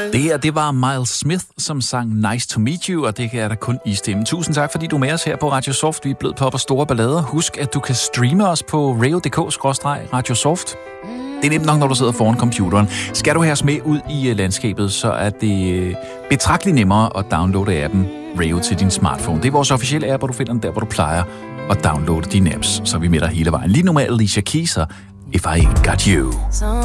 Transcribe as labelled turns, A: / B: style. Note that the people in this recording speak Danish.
A: Det her, det var Miles Smith, som sang Nice to Meet You, og det er der kun i stemmen. Tusind tak, fordi du er med os her på Radio Soft. Vi er blevet pop og store ballader. Husk, at du kan streame os på radio.dk/radiosoft. Det er nemt nok, når du sidder foran computeren. Skal du have os med ud i landskabet, så er det betragteligt nemmere at downloade appen Radio til din smartphone. Det er vores officielle app, og du finder den der, hvor du plejer at downloade dine apps. Så er vi med dig hele vejen. Lige nu med Alicia Keys og If I Ain't Got You.